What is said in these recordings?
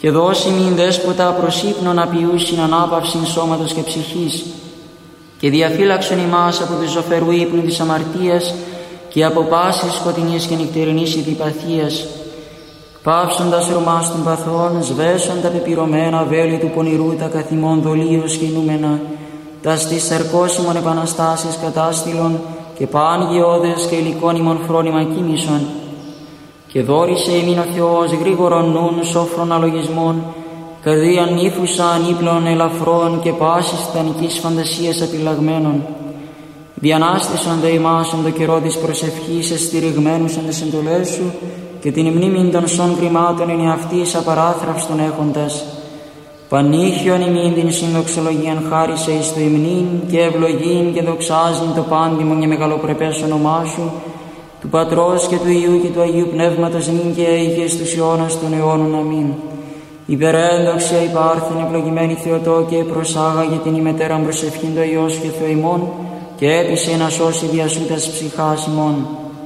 και δώσει μην δέσποτα προς ύπνον απειούσιν ανάπαυσιν σώματος και ψυχής, και διαφύλαξον ημάς από του ζωφερού ύπνου της αμαρτίας και από πάσης σκοτεινής και νυχτερινής ειδιπαθίας, πάυσοντας ρωμάς των παθών, σβέσον τα πεπυρωμένα βέλη του πονηρού, τα καθημών δολίως κινούμενα, τα στις σαρκώσιμων επαναστάσεις κατάστηλων και πάνγιώδες και υλικών ημών φρόνημα κοίμησον, και δόρισε ημίν ο Θεός γρήγορον νουν σόφρον αλογισμών, καρδίαν νύφουσαν ύπλων ελαφρών και πάσης τιτανικής φαντασίας απειλαγμένων. Διανάστησον δε ημάσον το καιρό της προσευχής εστηριγμένους εν τες εντολές σου, και την μνήμην των σών κρυμάτων εν εαυτής απαράθραυστον έχοντας. Πανήχιον ημίν την συνδοξολογίαν χάρισε εις το υμνήν και ευλογήν και δοξάζειν το πάντιμον και μεγαλοπρεπές όνομά σου, του Πατρός και του Υιού και του Αγίου Πνεύματος νυν και αεί στους αιώνας των αιώνων. Αμήν. Υπερέντοξια υπάρχθεν ευλογημένη Θεοτόκε, προσάγαγε την ημετέραν προσευχήν το Υιός και Θεό ημών, και έπεισε να σώσει διασούτας ψυχάς ημών.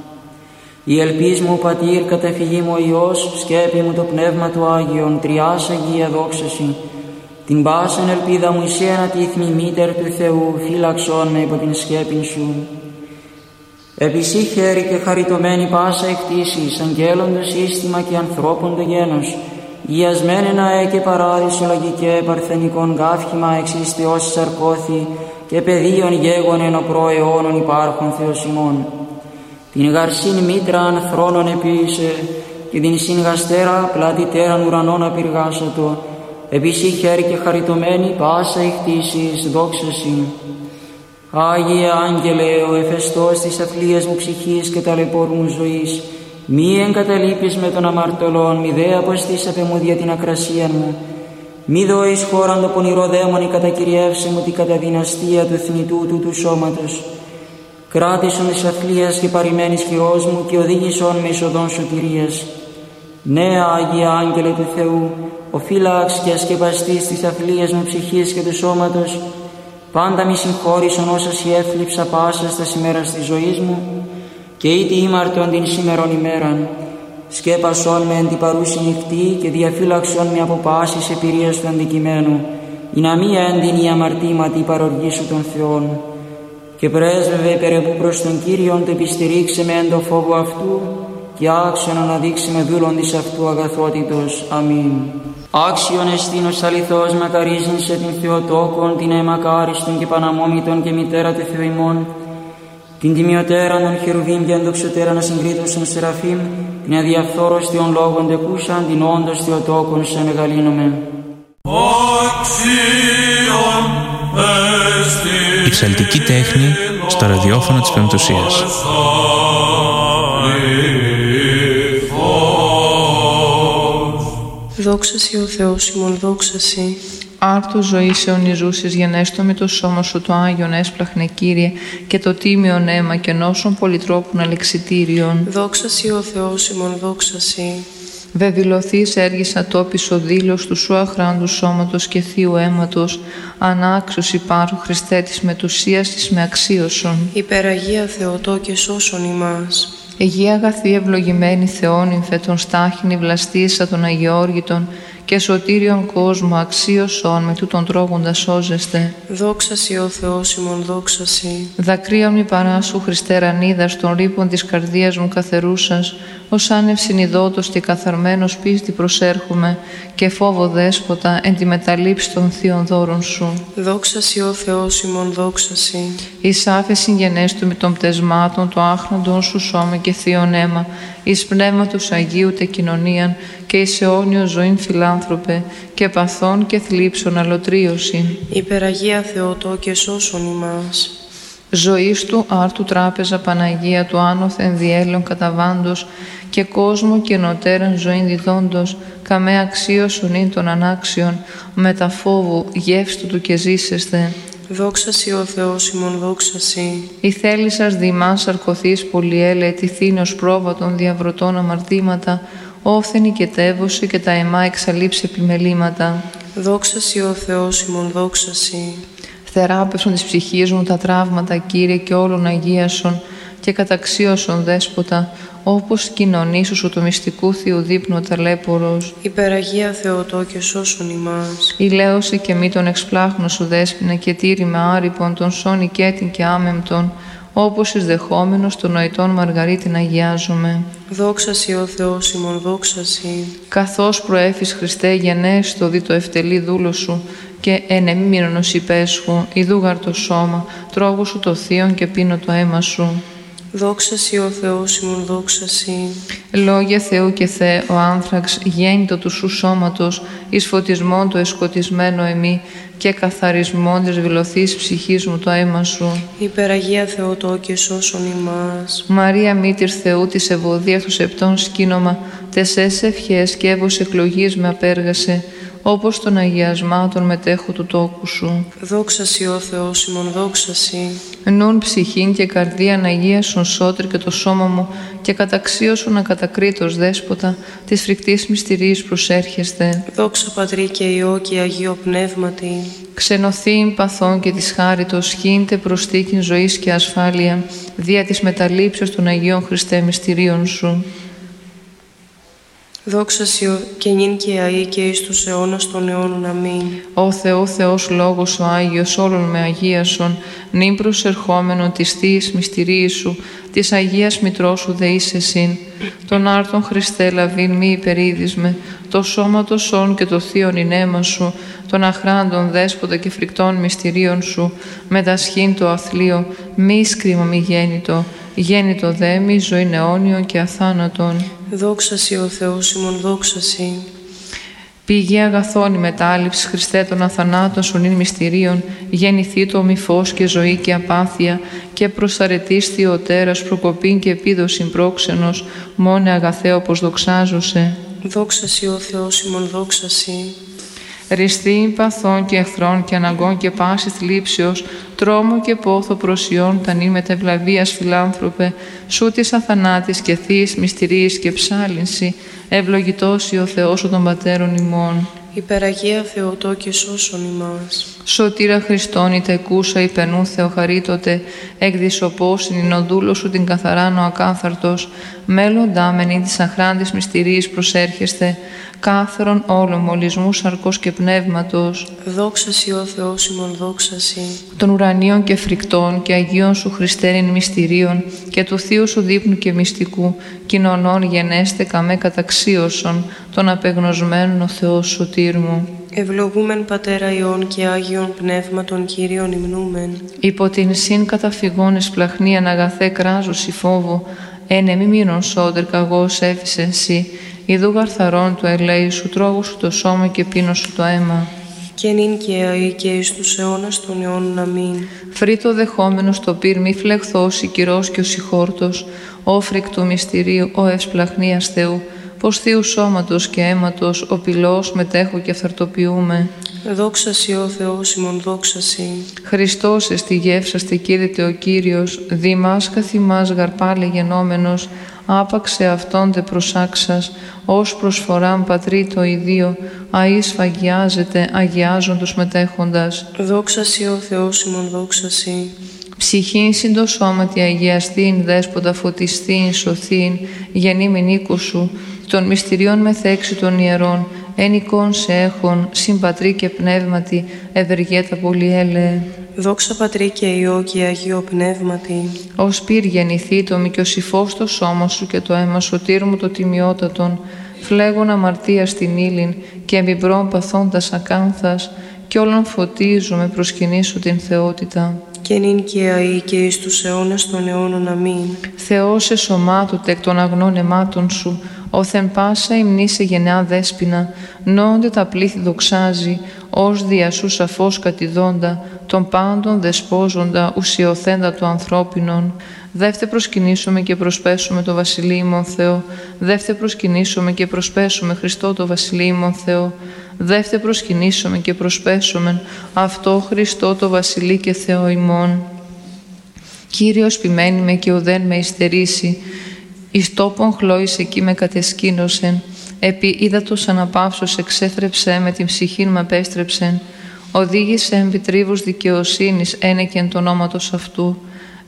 Η ελπίς μου πατήρ, καταφυγή μου ο Υιός, σκέπη μου το Πνεύμα του Άγιον, τριάς Αγία δόξαση. Την πάσαν ελπίδα μου εισένα τη ηθμή μήτερ του Θεού, φύλαξόν με υπό την σκέπην σου. Επισή χέρι και χαριτωμένη πάσα εκτίσεις, αγγέλων το σύστημα και ανθρώπων το γένος, γιασμένενα και παράδεισο λογικέ παρθενικών γάφημα εξιστιώσεις σαρκώθη και πεδίων γέγον εν ο προαιώνων υπάρχων Θεός ημών. Την γαρσήν μήτραν θρόνων επίησε και την συγγαστέρα πλατητέραν ουρανών απειργάσατο, επισή χέρι και χαριτωμένη πάσα εκτίσεις δόξαση. Άγιε Άγγελε, ο εφεστός της αθλίας μου ψυχής και ταλαιπώρου μου ζωής, μη εγκαταλείπεις με των αμαρτωλών, μη δε αποστήσαπε μου δια την ακρασία μου, μη δώεις χώραν το πονηρό δαίμονι κατακυριεύσε μου την καταδυναστία του θνητού του σώματος. Κράτησον της αθλίας και παρημένης χειρός μου και οδήγησον με εις οδόν σωτηρίας. Ναι, Άγιε Άγγελε του Θεού, ο φύλαξ και ασκεπαστής της αθλίας μου ψυχής και του σώματος, πάντα μη συγχώρησον όσα σοι έθλιψα πάσα στα ημέρας της ζωής μου, και ήτι ήμαρτον την σήμερον ημέραν. Σκέπασον με εν την παρούση νυχτή και διαφύλαξον με από πάσης επηρείας του αντικειμένου, ή να μη έντυνη η αμαρτήματη παροργή σου των Θεών. Και πρέσβευε υπερεβού προς τον Κύριον, το επιστηρίξε με εν το φόβο αυτού, και άξιον αναδείξει με δούλον της αυτού αγαθότητος. Αμήν. Άξιον εστίνος αληθώς μακαρίζειν σε την Θεοτόκον, την αιμακάριστον και παναμόμητον και μητέρα του Θεού ημών, την τιμιωτέραν των χερουβίμ και ενδοξωτέραν ασυγκρίτωσον σεραφείμ, την αδιαφθόρωστιον λόγων τεκούσαν, την όντως Θεοτόκον σε μεγαλύνομαι. Η ψαλτική τέχνη στο ραδιόφωνο της Πεμπτουσίας. Δόξασι ο Θεός ημών, δόξασι. Άρτου ζωής αιωνιζούσης γενέστο το σώμα σου το Άγιον έσπλαχνε Κύριε, και το τίμιον αίμα και νόσων πολυτρόπων αλεξιτήριον. Δόξασι ο Θεός ημών, δόξασι. Βεβηλωθείς έργησα τόπις ο δήλος του σου αχράντου σώματος και θείου αίματος, ανάξιος υπάρχου Χριστέ της μετουσίας της με αξίωσον. Υπεραγία Θεοτόκε σώσον ημάς. Αιγεία αγαθή ευλογημένη Θεόν υμφετον στάχινη βλαστήσα των Αγιώργητων, και σωτήριον κόσμο αξίωσον με τούτον τρώγοντα σώζεστε. Δόξασι ο Θεός ημών, δόξασι. Δακρύα μη παράσου Χριστέ ρανίδα των ρήπων της καρδίας μου καθερούσας, ως άνευ συνειδότος και καθαρμένος πίστη προσέρχομαι, και φόβο δέσποτα εν τη μεταλήψη των θείων δώρων σου. Δόξασι ο Θεός ημών, δόξασι. Εις άφεσιν γενέστου με των πτεσμάτων το άχνοντον σου σώμα και θείον αίμα, εις πνεύματος Αγίου τε κοινωνίαν, και εις αιώνιο ζωήν φιλάνθρωπε, και παθών και θλίψων αλωτρίωσιν. Υπεραγία Θεοτόκε σώσον ημάς. Ζωής του άρτου τράπεζα Παναγία του άνωθεν διέλεον καταβάντος, και κόσμο και νοτέραν ζωήν διδόντος, καμέ αξίωσον ειν των ανάξιων, μετα φόβου γεύστου του και ζήσεσθε. Δόξασι ο Θεός ημών, δόξασι. Η θέλησας δημάς αρκωθείς πολυέλε, τυθήνος πρόβατον διαβρωτών αμαρτήματα, όφθενη και τεύωση και τα αιμά εξαλείψε επιμελήματα. Δόξασι ο Θεός ημών, δόξασι. Θεράπευσον της ψυχής μου τα τραύματα, Κύριε, και όλων αγίασον, και καταξίωσον δέσποτα, όπως κοινωνήσου σου του μυστικού Θείου δείπνου ο ταλέπορος. Υπεραγία Θεοτό και σώσον ημάς. Ηλέωσε και μη τον εξπλάχνο σου δέσποινα και τήρη με άρρυπον τον σών οικέτην και άμεμπτον, όπως εισδεχόμενος των νοητών Μαργαρίτην αγιάζομαι. Δόξα Σοι ο Θεός ημών, δόξα Σοι. Καθώς προέφης Χριστέ γενέστο δι το ευτελή δούλο σου και εν εμίμηνος υπέσχου, ιδούγαρ το σώμα, τρώγω σου το θείον και πίνω το αίμα σου. Δόξα Σοι ο Θεός ημών, δόξα Σοι. Λόγια Θεού και Θεέ, ο άνθραξ γέννητο του σου σώματος, εις φωτισμόν το εσκοτισμένο εμεί και καθαρισμόν της βιλωθής ψυχής μου το αίμα σου. Υπεραγία Θεοτό και σώσον ημάς. Μαρία μήτηρ Θεού της ευωδίας του σεπτών σκήνομα, τεσές ευχές και έβος εκλογής με απέργασε, όπως των αγιασμάτων μετέχω του τόκου σου. Δόξα Σοι ο Θεός ημών, δόξα Σοι. Νουν ψυχήν και καρδίαν αγίασον σώτρι και το σώμα μου και καταξίωσον ακατακρίτως δέσποτα της φρικτής μυστηρίας προσέρχεστε. Δόξα Πατρί και Υιό και Αγίο Πνεύματι. Ξενωθήν παθών και της χάριτος χύντε προστίκην ζωής και ασφάλεια δια της μεταλήψεως των Αγίων Χριστέ μυστηρίων σου. Δόξα Σοι και νυν και αεί και εις τους αιώνας των αιώνων. Αμήν. Ω Θεό Θεός Λόγος ο Άγιος όλων με αγίασον, νυν προσερχόμενον της Θείας μυστηρίας σου, της Αγίας Μητρός σου δεείς εσύν. Τον άρτον Χριστέ λαβήν μη υπερίδισμαι, το σώμα το σών και το θείον ηνέμα σου, των αχράντων δέσποτα και φρικτών μυστηρίων σου, μετασχήν το αθλείο, μη σκρίμα μη γέννητο, γέννητο δε μη ζωήν αιώνιον και αθάνατον. Δόξα Σοι ο Θεός ημών, δόξα Σοι. Πηγή αγαθών η μετάληψη Χριστέ των αθανάτων σου νυν μυστηρίων, γεννηθεί το μη φως και ζωή και απάθεια, και προσαρετής Θεοτέρας προκοπήν και επίδοσιν πρόξενος, μόνε αγαθέ όπως δοξάζωσε. Δόξα Σοι ο Θεός ημών, δόξα Σοι. Ριστήν παθών και εχθρών και αναγκών και πάσης θλίψεως, τρόμο και πόθο προσιών τα νυν μετευλαβίας φιλάνθρωπε, σου της αθανάτης και θείας μυστηρίας και ψάλυνση, ευλογητός ο Θεός των πατέρων ημών. Υπεραγία Θεοτό και σώσον ημάς. Σωτήρα Χριστόν είτε εκούσα υπενού Θεοχαρίτωτε, εκδισοπόσιν ειν ο δούλος σου την καθαράν ο ακάθαρτος, μέλλοντά μεν της αχράντης μυστηρίας προσέρχεστε, κάθερον όλων μολυσμού σαρκός και πνεύματος. Δόξα Σοι ο Θεός ημών, δόξα Σοι. Των ουρανίων και φρικτών και αγίων σου Χριστέριν μυστηρίων και του Θείου σου δείπνου και μυστικού, κοινωνών γενέστε καμέ καταξίωσον, των απεγνωσμένων ο Θεός σωτήρ μου. Ευλογούμεν Πατέρα Υιών και Άγιον Πνεύματον Κύριον υμνούμεν. Υπό την συν καταφυγών εσπλαχνίαν αγαθέ κράζωση φόβο, εν εμεί μείνον σώτερ καγός έφυσεν σοι, ιδού γαρθαρών του ελέη σου, τρώγου σου το σώμα και πίνω σου το αίμα. Και νυν και αεί και εις τους αιώνας των αιώνων. Αμήν. Φρύτο δεχόμενος το πυρ μη φλεχθός, η κυρός και ο συγχόρτος, ο φρικτού μυστηρίου, ο ευσπλαχνίας Θεού, πως Θείου σώματος και αίματος, ο πυλός μετέχω και αυθαρτοποιούμε. Δόξα Σοι ο Θεός ημών, δόξα Σοι. Χριστός εστι γεύσαστε κήρυτε ο Κύριος, δήμας καθημάς γαρπάλε γενόμενος, άπαξε αυτόν τε προσάξας, ως προσφοράν πατρί το ιδίο, αΐ σφαγιάζεται, αγιάζον τους μετέχοντας. Δόξα Σοι ο Θεός ημών, δόξα Σοι. Ψυχήν συν το σώματι αγιαστήν, δέσποτα φωτιστήν, σωθήν, γεννήμην οίκου σου, των μυστηριών μεθέξι των ιερών, εν εικόν σε έχων, συν πατρί και πνεύματι, ευεργέτα πολυέλεε. Δόξα Πατρί και Υιό και Αγίο Πνεύματι. Ως πυρ γεννηθεί το μικιοσυφός το σώμα σου και το αίμα σωτήρ μου το τιμιότατον, φλέγον αμαρτία στην ύλην και εμπιμπρών παθώντας ακάνθας, κι όλων φωτίζομαι προσκυνήσω την θεότητα. Και νυν και αεί και εις τους αιώνας των αιώνων. Αμήν. Θεός εσωμάτωτε εκ των αγνών αιμάτων σου, όθεν πάσα υμνήσε γενεά δέσποινα, νόνται τα πλήθη δοξάζει, ως δια σου σαφώς κατηδόντα, των πάντων δεσπόζοντα, ουσιοθέντα του ανθρώπινων. Δεύτε προσκυνήσουμε και προσπέσουμε το βασιλείμον Θεό, δεύτε προσκυνήσουμε και προσπέσουμε Χριστό το βασιλείμον Θεό, δεύτε προσκυνήσουμε και προσπέσουμε αυτό Χριστό το βασιλεί και Θεό ημών. Κύριος ποιμένη με και ουδέν με υστερήσει, εις τόπον χλώης εκεί με κατεσκήνωσεν, επί ύδατος αναπαύσος εξέθρεψε με την ψυχήν μ' απέστρεψεν, οδήγησε εμ βιτρίβους δικαιοσύνης ένεκεν το ονόματος αυτού,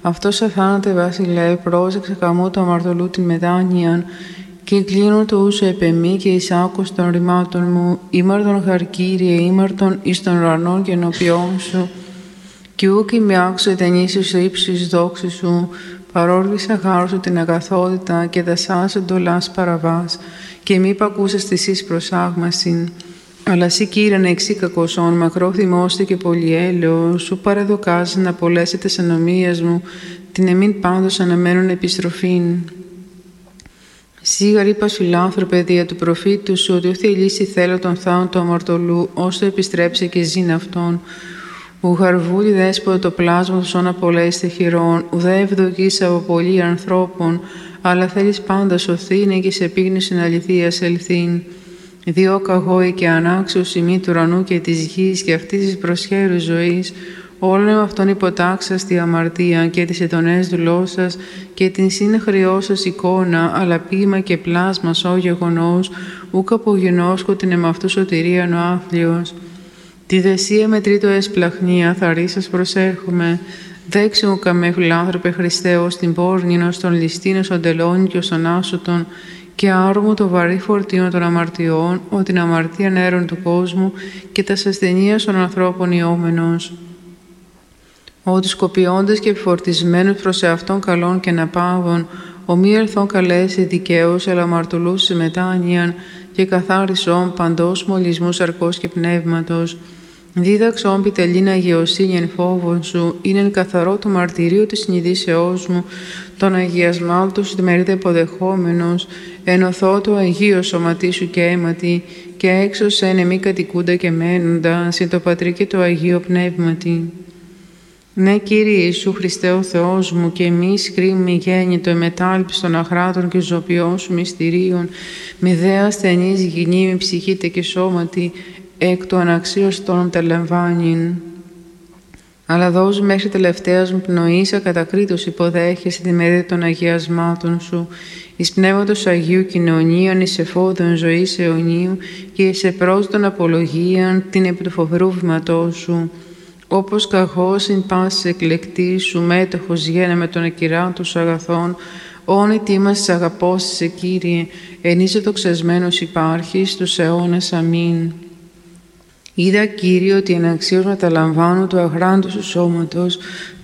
αυτός αθάνατε βασιλεύ, πρόσεξε καμού το αμαρτωλού την μετάνοιαν, και κλείνω το ούσο επεμή και εις άκους των ρημάτων μου, ήμαρτον χαρκύριε, ήμαρτον εις των ουρανών και ενώπιόν σου, κι ούκ είμαι άξω ετενήσεις στο ύψος εις δόξη σου, παρόρβησα χάρου σου την αγαθότητα και δασάς εντολάς παραβάς, και μη πακούσες της εις προσάγμασιν. Αλλά σύ Κύριε εξή κακοσόν, μακρό θυμώστε και πολυέλεος, σου παραδοκάζει να απολέσετε τις ανομίες μου, την εμήν πάντως αναμένουν επιστροφήν. Σίγαρ είπας φιλάνθρωπε δια του προφήτου σου, ότι ούθη λύσει θέλω τον θάον του αμαρτωλού, όσο επιστρέψε και ζήν αυτόν. Ου χαρβούλη δέσποτε το πλάσμα του σώνα απολέστε χειρών, ουδέ ευδοκείς από πολλοί ανθρώπων, αλλά θέλεις πάντα σωθήνε και σε πίγνωσιν αληθείας ελθήν. Διό καγόη και ανάξιο σημεί του ουρανού και της γης και αυτής της προσχέρους ζωής, όλων με αυτόν υποτάξας τη αμαρτία και τις ετονές δουλώσας και την συνεχρειό σας εικόνα, αλλά ποίημα και πλάσμα σώ γεγονός, ούκ απογενώσκω την εμαυτού σωτηρίαν ο άφλιος. Τη δεσία με τρίτο εσπλαχνία θα ρίσας προσέρχομαι, δέξε μου καμέ φιλάνθρωπε Χριστέ ως την πόρνην, ως τον ληστήν, ως τον τελώνη και ως τον άσωτον, και άρμου το βαρύ φορτίο των αμαρτιών, ο την αμαρτία νέρων του κόσμου και τα ασθενείας των ανθρώπων ιόμενος. Ο τους κοπιώντες και επιφορτισμένους προς εαυτόν καλών και αναπαύων, ο μη ελθόν καλέσει δικαίους, αλλά αμαρτωλούς σε μετάνοιαν και καθάρισον παντός μολυσμού σαρκός και πνεύματος. Δίδαξον πιτελήν αγιοσύνη εν φόβον σου, είναι εν καθαρό το μαρτυρίο της συνειδήσεώς μου, τον αγιασμάτων του μερίδε υποδεχόμενος, ενωθώ το Αγίο σωματί σου και αίματι, και έξωσεν μη κατοικούντα και μένοντα, συν το Πατρί και το Αγίο Πνεύματι. Ναι, Κύριε Ιησού Χριστέ ο Θεός μου, και εμείς κρίμη γέννητο εμετάλπιστον αχράτων και ζωπιών σου μυστηρίων, μη δε ασθενής γυνή, μη ψυχήτε και σώματι, εκ του αναξίωστον τελαμβάνειν. Αλλά δώσ' μέχρι τελευταίας μου πνοής ακατακρίτως υποδέχεσαι τη μερίδα των αγιασμάτων σου, εις πνεύματος Αγίου κοινωνίαν, εις εφόδων ζωής αιωνίου και εις επρόσδον απολογίαν την επί του φοβερού βήματός σου. Όπως καχώς ειν πάσης εκλεκτής σου μέτοχος γένε με τον ακυράτο σου αγαθών, όν ετοίμας αγαπώς σε Κύριε, ενίσαι το ξεσμένος υπάρχεις τους αιώνας. Αμήν. Είδα, Κύριε, ότι αναξίως μεταλαμβάνω του αχράντου σου σώματος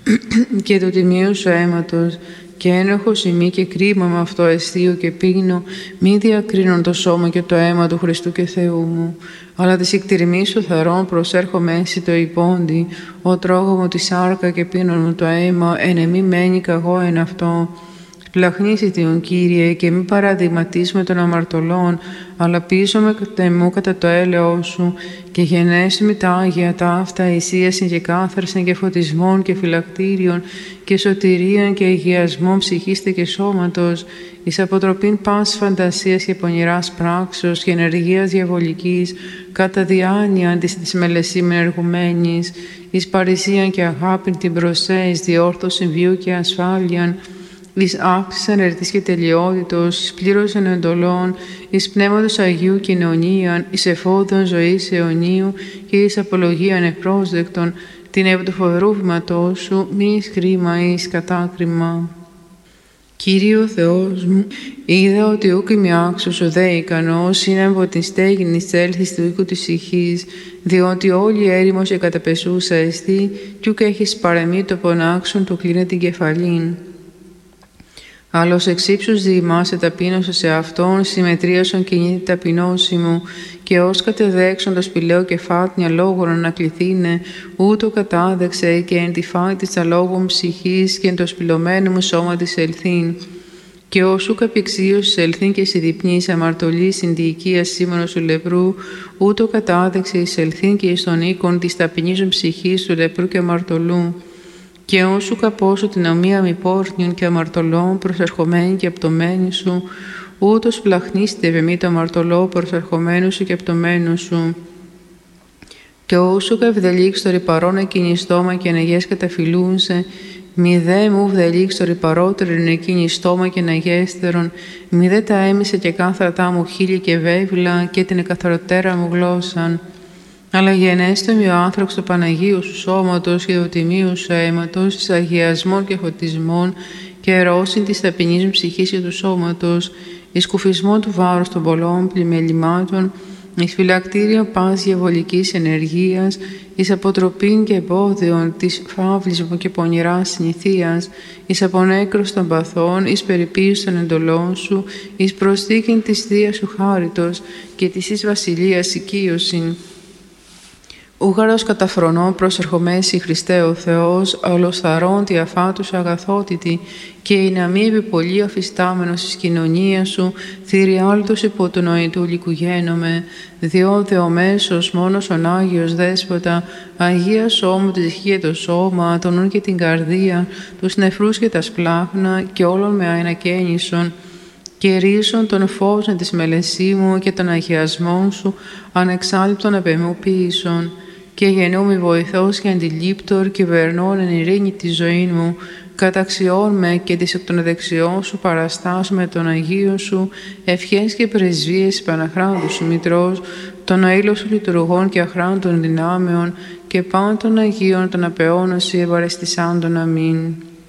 και του τιμίου σου αίματος, και ένοχος ημί και κρίμα με αυτό αισθείο και πίνω, μη διακρίνον το σώμα και το αίμα του Χριστού και Θεού μου, αλλά της εκτιρμής σου θαρών προσέρχομαι εσύ το υπόντι, ο τρώγω μου τη σάρκα και πίνον μου το αίμα, εν εμή μένει καγώ εν αυτό. Πλαχνίσι Τον Κύριε, και μη παραδειγματίσουμε των αμαρτωλών, αλλά πείσομαι μου κατά το έλεος σου, και γενέσουμε τα Άγια ταύτα, εισίασιν και κάθαρσιν και φωτισμών και φυλακτήριων και σωτηρίαν και αγιασμών ψυχήστε και σώματος, εις αποτροπήν πάσης φαντασίας και πονηράς πράξεως και ενεργείας διαβολικής, κατά διάνοιαν της μελεσίμεν εργουμένης, εις παρησίαν και αγάπην την προσέ, εις διόρθωσιν βίου και ασφάλειαν, εις άψης ανερτής και τελειότητος, εις πλήρωσεν εντολών, εις πνεύματος Αγίου κοινωνίαν, εις εφόδων ζωής αιωνίου και εις απολογίαν ευπρόσδεκτον, την επί του φοβερού βήματός σου, μη εις κρίμα ή εις κατάκριμα. Κύριε ο Θεός μου, είδα ότι ούκ είμαι άξιος ο δε ικανός, είναι από την στέγην εισέλθεις του οίκου της ηχής, διότι όλη έρημος και καταπεσούσα εστί, κι ούκ έχεις παρεμεί το πονάξον του κλείνε την κεφαλήν. Άλλος εξ ύψους διημάσαι ταπείνωσε σε αυτόν, συμμετρίασον κινείται ταπεινώσιμο, και ως κατεδέξον το σπηλαίο κεφάτνια λόγων ανακληθήνε, ούτω κατάδεξε και εν τη φάη της αλόγων ψυχής και εν το σπηλωμένο μου σώμα της ελθύν. Και όσου καπηξίως ελθύν και συδιπνής αμαρτωλής συνδιοικίας σήμωνος του λεπρού, ούτω κατάδεξε εις ελθύν και εις τον οίκον της ταπεινήσεων ψυχής του λεπρού και αμαρτωλού. Και όσου καπώσου την ομοία μη πόρνιων και αμαρτωλών προσερχομένη και απτωμένη σου, ούτως πλαχνίστε βεμή το αμαρτωλό προσερχομένου σου και απτωμένου σου. Και όσου καυδελίξ το ρηπαρόν εκείνη στόμα και αναγές καταφυλούνσε, μη δε μου βδελίξ το ρηπαρότερον εκείνη στόμα και αναγέστερον, μη δε τα έμισε και κάθρατά μου χείλη και βέβυλα και την εκαθαροτέρα μου γλώσσαν. Αλλά γενέστε με ο άνθραξ του Παναγίου σου σώματος και του τιμίου σου αίματος, εις αγιασμών και φωτισμών και ρώσιν της ταπεινής μου ψυχής και του σώματος, εις κουφισμό του βάρους των πολλών πλημελημάτων, εις φυλακτήριο πας διαβολικής ενεργείας, εις αποτροπήν και εμπόδιον της φαύλης μου και πονηράς συνηθίας, εις απονέκρος των παθών, εις περιποίηση των εντολών σου, εις προσθήκην της Θείας σου χάριτος και της εις βασιλείας οικείωσιν. Ούγαρος καταφρονών προσερχομέσι Χριστέ ο Θεός, ολοσθαρών τη αφάτους αγαθότητη, και η να μη επιπολή αφιστάμενος εις κοινωνία σου, θηριάλτος υπό του νοητού λικουγένομαι, διότι ο μέσος μόνος ον Άγιος Δέσποτα, Αγία σώμου τη ψυχή και το σώμα, τον νου και την καρδία, τους νεφρούς και τα σπλάχνα, και όλων με αενακαίνισον, και ρίσον τον φως της μελεσίμου και των αγιασμών σου, ανεξάλληπτον επεμού ποιήσον, και γεννούμι βοηθός και αντιλήπτορ, και βερνών εν ειρήνη τη ζωή μου, καταξιών με και της εκ των δεξιών σου παραστάσου με τον Αγίο σου, ευχές και πρεσβείες Παναχράντου σου Μητρός, των αήλων σου λειτουργών και αχράντων δυνάμεων, και πάντων των Αγίων των απεώνωση ευαρεστησάντων. Αμήν.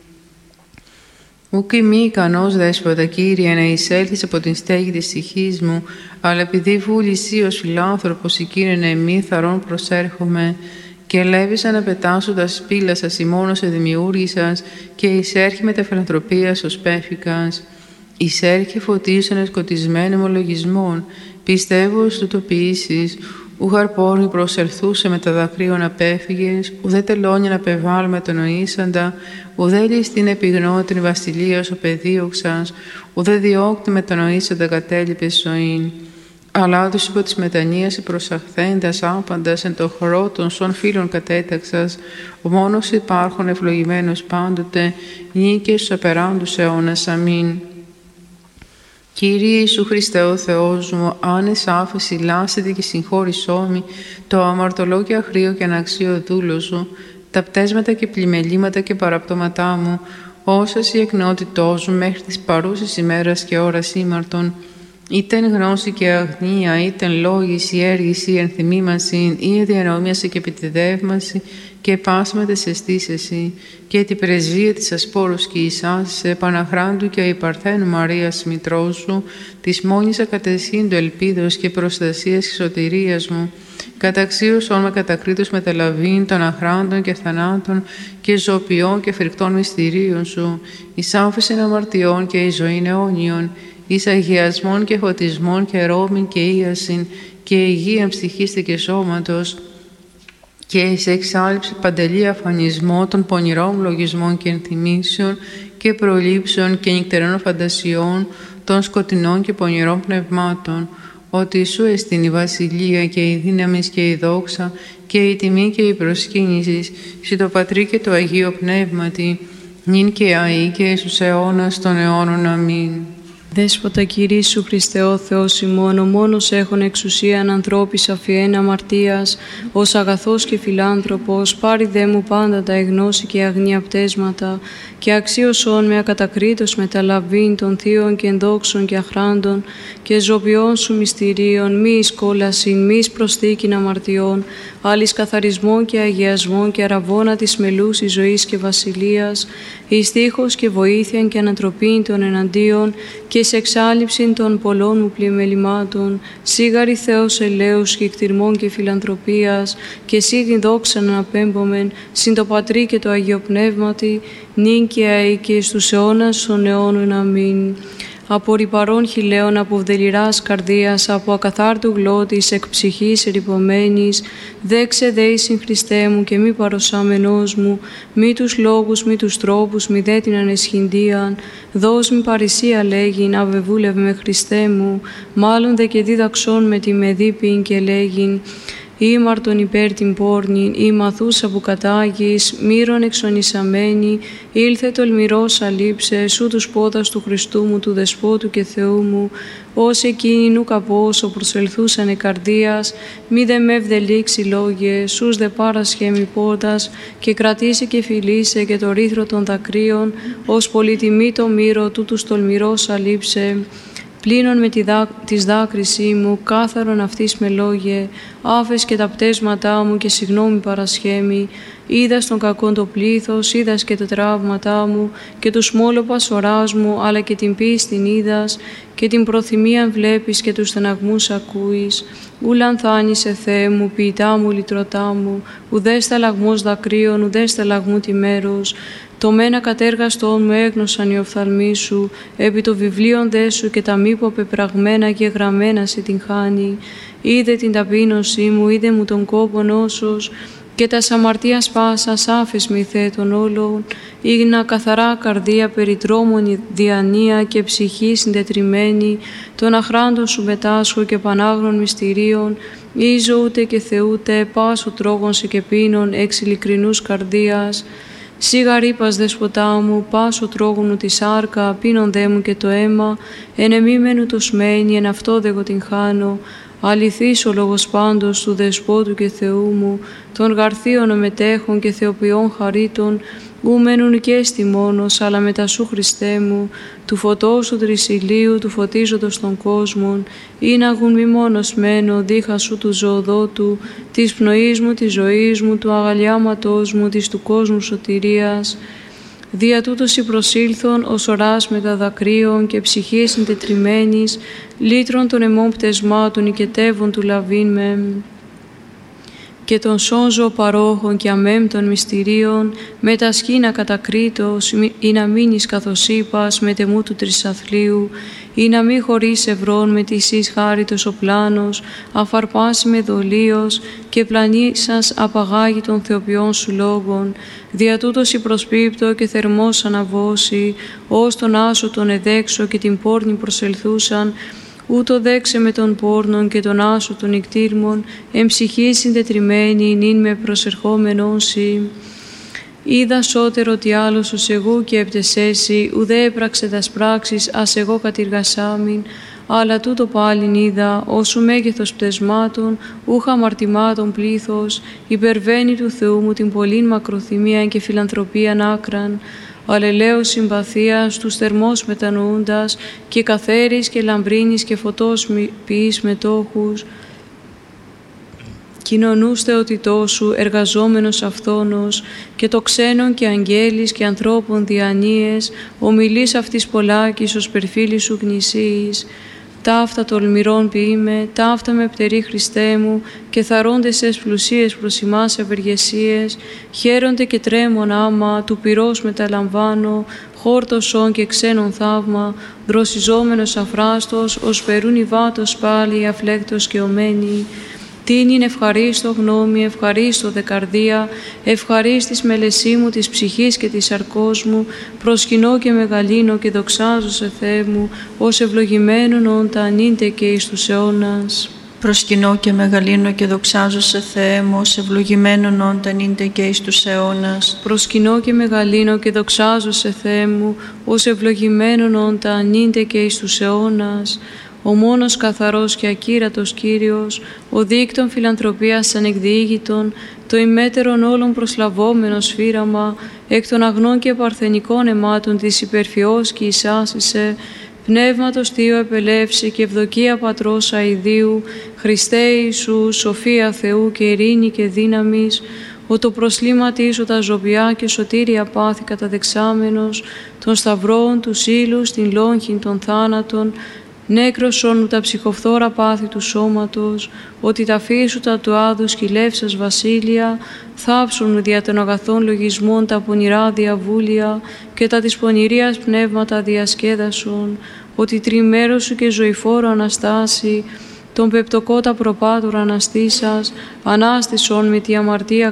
Ουκ μη ικανός Δέσποτα Κύριε να εισέλθεις από την στέγη της ψυχής μου, αλλά επειδή βούλησή ως φιλάνθρωπος η Κύριε να εμεί θαρών προσέρχομαι, και ελεύησα να πετάσω τα σπήλα σας ημών σε δημιούργησας, και εισέρχει με τα φιλανθρωπίας ως πέφικας. Εισέρχει φωτίσανε σκοτισμένων ομολογισμών, πιστεύω ως τούτο ποιήσεις, ούγαρ πόρνη προσελθούσε με τα δακρύων απέφυγες, ουδέ τελώνει να πεβάλουμε τον οήσαντα, ουδέ ληστήν επιγνώτην βασιλείας ο παιδίωξας, ουδέ διώκτη με τον οήσαντα κατέλειπες ζωήν. Αλλά τους υπό της μετανοίας προσαχθέντας άπαντας εν το χορό των σων φίλων κατέταξας, ο μόνος υπάρχον ευλογημένος πάντοτε, νίκες στους απεράντους αιώνας. Αμήν. Κύριε Ιησού Χριστέ ο Θεός μου, άνες άφεση λάσετε και συγχώρησόμη το αμαρτωλό και αχρίο και αναξίο δούλο σου, τα πτέσματα και πλημελήματα και παραπτώματά μου, όσας η εκνότητός μου μέχρι της παρούσης ημέρας και ώρας ήμαρτον, ήτεν γνώση και αγνία, ήτεν λόγης ή έργης ή ενθυμήμαση, ή διανομίαση και επιτεδεύμαση, και πάσματα σε αισθήσεση, και την πρεσβεία της ασπόρους και Ισάς, Παναχράντου και η Παρθένου Μαρίας Μητρός σου, της μόνης ακατεσχύντου ελπίδος και προστασίας και σωτηρίας μου, καταξίωσον με κατακρίτως μεταλαβήν των αχράντων και θανάτων και ζωοποιών και φρικτών μυστηρίων σου, εις άφεσιν αμαρτιών και εις ζωήν αιώνιον, εις αγιασμών και φωτισμών και ρώμην και ίασιν και υγείαν ψυχής και σώματος, και εις εξάλληψη παντελή αφανισμό των πονηρών λογισμών και ενθυμήσεων και προλήψεων και νυχτερών φαντασιών των σκοτεινών και πονηρών πνευμάτων, ότι σου εστιν η βασιλεία και η δύναμη και η δόξα και η τιμή και η προσκύνηση σε το Πατρί και το Αγίο Πνεύματι, νυν και αεί και στους αιώνας των αιώνων. Αμήν. Δέσποτα Κύριε Ιησού Χριστέ ο Θεός ημών, ο μόνος έχων εξουσίαν ανθρώπης αφιέν αμαρτίας, ως αγαθός και φιλάνθρωπος, πάρει δε μου πάντα τα εγνώση και αγνία πτέσματα, και αξίωσον με ακατακρίτως μεταλαβήν των θείων και ενδόξων και αχράντων, και ζωπιών σου μυστηρίων, μη εις κόλασιν, μη εις προσθήκην αμαρτιών, άλλης καθαρισμών και αγιασμών και αραβώνα της μελούσης ζωής και βασιλείας, εις τείχος και βοήθειαν και ανατροπήν των εναντίον, και σε εξάλληψην των πολλών μου πλημελημάτων, σίγαρη Θεός ελέους και εκτιρμών και φιλανθρωπίας, και σύ την δόξαν αναπέμπομεν, συν το Πατρί και το Αγίο Πνεύματι, νυν και αεί και στους αιώνας των αιώνων. Αμήν. Από ρυπαρών χιλέων, από βδελιράς καρδίας, από ακαθάρτου γλώτης, εκ ψυχής ερυπωμένης, δέξε δεήσιν Χριστέ μου και μη παροσάμενός μου, μη τους λόγους, μη τους τρόπους, μη δε την ανεσχυντίαν, δώσ' μη παρησία λέγειν, αβεβούλευ με Χριστέ μου, μάλλον δε και δίδαξόν με τη μεδίπην και λέγειν, ήμαρτον υπέρ την πόρνην, ή μαθούσα που κατάγεις, μύρον εξονισαμένη, ήλθε τολμηρός αλήψε, σου τους πόδας του Χριστού μου, του Δεσπότου και Θεού μου, ως εκείνοι νου καπόσο προσελθούσανε καρδίας, μη δε με ευδελίξει λόγε, σούς δε παρασχέμι πόδας, και κρατήσει και φιλήσε και το ρήθρο των δακρύων, ως πολυτιμή το μύρο του τους τολμηρός αλήψε, πλύνων με της δάκρυσή μου, κάθαρον αυτής με λόγε, άφες και τα πτέσματά μου και συγγνώμη παρασχέμη, είδας τον κακόν το πλήθος, είδας και τα τραύματά μου και τους μόλοπας οράς μου, αλλά και την πίστην είδας και την προθυμίαν βλέπεις και τους στεναγμούς ακούεις. Ου λανθάνησε Θεέ μου, ποιητά μου, λυτρωτά μου, ουδέ σταλαγμός δακρύων, ουδέ σταλαγμού τη μέρος. Το μένα κατέργαστον μου έγνωσαν οι οφθαλμοί σου, επί το βιβλίον δε σου και τα μήπω πεπραγμένα και γραμμένα σε την χάνει. Είδε την ταπείνωσή μου, είδε μου τον κόπον όσος, και τα αμαρτίας πάσας άφες μη Θεέ των όλων, ήγνα καθαρά καρδία περιτρόμων διανία και ψυχή συντετριμένη, των αχράντων σου μετάσχω και πανάγνων μυστηρίων, ίζω ούτε και θεούτε, πάσο τρόγων σε και πίνων, εξ ειλικρινούς καρδίας. Σίγα ρήπας δεσποτά μου, πάσο τρόγωνου τη σάρκα, πίνον δε μου και το αίμα, εν εμίμενου το σμένη, εν αυτό δε εγώ την χάνω. Αληθής ο λόγος πάντως του Δεσπότου και Θεού μου, των γαρθίων μετέχων και θεοποιών χαρίτων, ου μένουν και στη μόνος, αλλά μετά σου Χριστέ μου, του φωτός του τρισιλίου, του φωτίζοντος των κόσμων, ή να γουν μη μόνος μένω, δίχα σου του ζωοδότου, της πνοής μου, της ζωής μου, του αγαλιάματός μου, της του κόσμου σωτηρίας. Δια τούτος η προσήλθον ως οράς μετά δακρύων και ψυχής συντετριμένης, λύτρων των αιμών πτεσμάτων οικετεύων του λαβήν με, και των σώζω παρόχων και αμέμπτων μυστηρίων, με τα σκήνα κατακρίτως, ή να μείνεις καθώς είπας με τεμού του τρισαθλίου, ή να μη χωρίς ευρών με της εις χάριτος ο πλάνος, αφαρπάσει με δολίος και πλανήσας απαγάγει των θεοποιών σου λόγων. Δια τούτος η προσπίπτω και θερμός αναβώσει, ως τον άσο τον εδέξω και την πόρνη προσελθούσαν, ούτω δέξε με τον πόρνον και τον άσο των νικτήρμων, εν ψυχή συντετριμένη, νυν με προσερχόμενον σοι. Είδα σώτερο τι άλλος ως εγώ και έπτεσέσι, ουδέ έπραξε τας πράξεις, ας εγώ κατηργασάμιν, αλλά τούτο πάλιν είδα, όσου μέγεθος πτεσμάτων, ούχα αμαρτημάτων πλήθος, υπερβαίνει του Θεού μου την πολλήν μακροθυμίαν και φιλανθρωπίαν άκραν, αλλελέως συμπαθίας, τους θερμός μετανοούντας, και καθαίρης και λαμπρίνης και φωτός ποιείς μετόχους, κοινωνούς θεοτητός σου, εργαζόμενος αυθόνος, και το ξένον και αγγέλης και ανθρώπων διανοίες, ομιλείς αυτής πολλάκης ως περφίλης σου γνησίης. Ταύτα τολμηρών ποιείμαι, ταύτα με πτερή Χριστέ μου, και θαρώντες εσ πλουσίες προς ημάς ευεργεσίες, χαίρονται και τρέμον άμα, του πυρός μεταλαμβάνω, χόρτωσον και ξένον θαύμα, δροσιζόμενος αφράστος, ως περούν υβάτος πάλι, αφλέκτος και ομένη. Τίνην ευχαρίστω γνώμη, ευχαρίστω δε καρδία, ευχαρίστης μελεσί μου της ψυχής και της σαρκός μου, προσκυνώ και μεγαλύνω και δοξάζω σε Θεέ μου, ως ευλογημένον όντα ανήντε και εις τους αιώνας. Προσκυνώ και μεγαλύνω και δοξάζω σε Θεέ μου, ως ευλογημένον όντα ανήντε και εις τους αιώνας. Προσκυνώ και μεγαλύνω και δοξάζω σε Θεέ μου, ως ευλογημένον όντα ανήντε και εις τους αιώνας. Ο μόνος καθαρός και ακύρατος Κύριος, ο δίκτων φιλανθρωπίας ανεκδιήγητον, το ημέτερον όλων προσλαβόμενο σφύραμα, εκ των αγνών και παρθενικών αιμάτων της υπερφιός και εισάσισε, πνεύματος Θείο επελεύσει και ευδοκία Πατρός αηδίου, Χριστέ Ιησού, σοφία Θεού και ειρήνη και δύναμης, ο το προσλήματίσου τα ζωβιά και σωτήρια πάθη καταδεξάμενος, των σταυρών, του ύλους, την λόγχην των θάνατων, νέκρωσον τα ψυχοφθόρα πάθη του σώματος, ότι τα φύσου τα του άδους κυλεύσας βασίλεια, θάψουν δια των αγαθών λογισμών τα πονηρά διαβούλια και τα της πονηρίας πνεύματα διασκέδασον, ότι τριμέρος σου και ζωηφόρο Αναστάση, τον πεπτοκότα προπάτουρα αναστήσας, ανάστησον με τη αμαρτία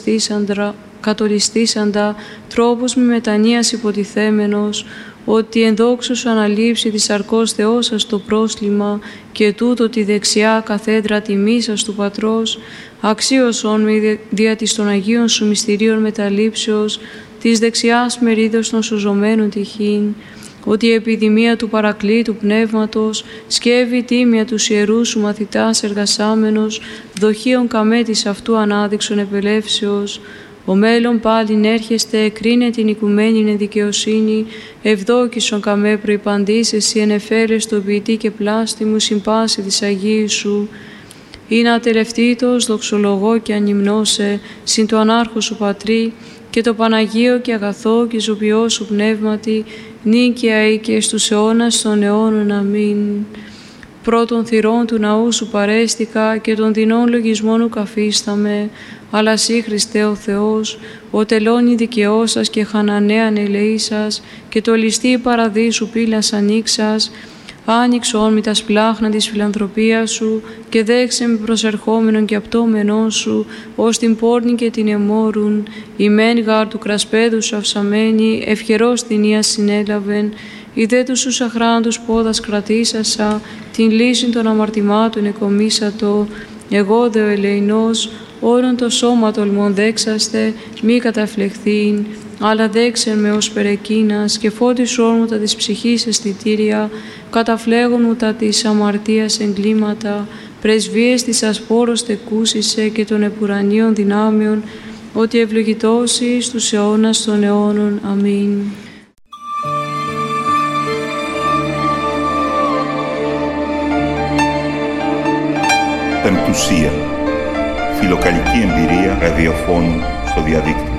κατολιστήσαντα, τρόπους μη μετανοίας υποτιθέμενος, ότι εν δόξου σου αναλείψει της σαρκός Θεός σας το πρόσλημα και τούτο τη δεξιά καθέδρα τιμής σας του Πατρός, αξίωσον με δια της των Αγίων σου μυστηρίων μεταλήψεως, της δεξιάς μερίδος των σωζωμένων τυχήν, ότι η επιδημία του παρακλήτου πνεύματος σκεύει τίμια τους ιερούς σου μαθητάς εργασάμενος, δοχείων καμέτης αυτού ανάδειξον επελεύσεως, Ο μέλλον πάλιν έρχεστε, κρίνε την οικουμένην δικαιοσύνη, ευδόκησον καμέ προϋπαντής, εσύ ενεφέρες το ποιητή και πλάστη μου, συμπάση της Αγίου σου. Είναι ατελευτήτως, δοξολογώ και ανυμνώσε, συν το ανάρχο σου Πατρί, και το Παναγίο και αγαθό και ζωπιό σου πνεύματι, νίκαια ή και στους αιώνας των αιώνων. Αμήν. Πρώτων θυρών του ναού σου παρέστηκα και των δεινών λογισμών ου καφίσταμε, αλλά σύ Χριστέ ο Θεός, ο τελώνει δικαιώσας και χανανέαν ελεήσας, και το ληστή παραδείσου πύλας ανοίξας, άνοιξον μη τα σπλάχνα της φιλανθρωπίας σου και δέξε με προσερχόμενον και απτώμενον σου, ως την πόρνη και την εμόρουν, η μεν γάρ του κρασπέδου σου αυσαμένη, ευχερός την ία συνέλαβεν, η δε τους σου αχράντους πόδας κρατήσασα, την λύση των αμαρτημάτων εκομίσατο, εγώ δε ο ελεηνός, όρον το σώμα τολμών δέξαστε, μη καταφλεχθήν, αλλά δέξεν με ως περεκίνας και φώτισου όρμουτα της ψυχής αισθητήρια, καταφλέγον μου τα της αμαρτίας εγκλήματα, πρεσβείες της ασπόρος τεκούσισε και των επουρανίων δυνάμεων, ότι ευλογητώσει στους αιώνας των αιώνων. Αμήν. Πεμπτουσία. Φιλοκαλική εμπειρία ραδιοφώνου στο διαδίκτυο.